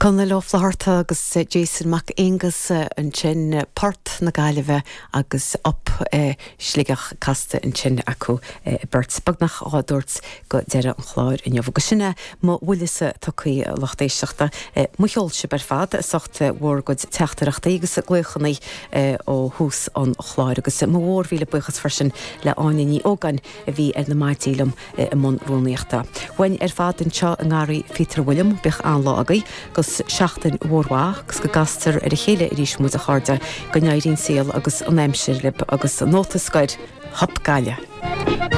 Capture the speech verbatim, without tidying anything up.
Con le láharta agus Jason Mac Angus an sin part na Gaillimhe agus op sligach casta an sin acu Bert Spagnach á dúirt go deire an chláir in jobh go sinne má bhuilise tucaí lochtéisteachta mucheol se ber fad sochta mhór go teachtarachta agus a gluchannaí ó hús an chláir agus má mhór bhíle buchas farsin le áiní ógan a bhí ar na maidílam i món rónaíochta. Bhain ar fad an seo an gáirí Peter William bech an lágaí gus seachtain mhórhá gus go gastar ar a chéile i ríis múd a cháda go neirín síl agus an éimsir lib agus an nótascaid hop gaile.